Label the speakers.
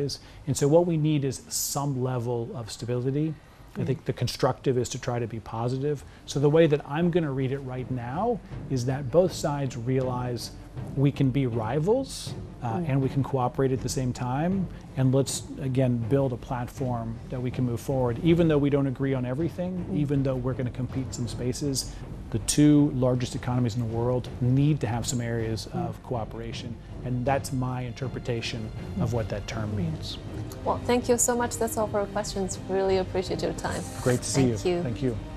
Speaker 1: areas. And so what we need is some level of stability. I think the constructive is to try to be positive. So the way that I'm going to read it right now is that both sides realize we can be rivals and we can cooperate at the same time. And let's, again, build a platform that we can move forward. Even though we don't agree on everything, even though we're going to compete in some spaces, the two largest economies in the world need to have some areas of cooperation. And that's my interpretation of what that term means.
Speaker 2: Well, thank you so much. That's all for our questions. Really appreciate your time.
Speaker 1: Great to see you.
Speaker 2: Thank you.
Speaker 1: Thank you.